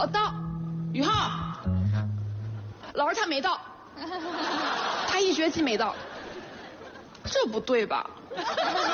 哦，到，宇浩，老师他没到，他1学期没到，这不对吧？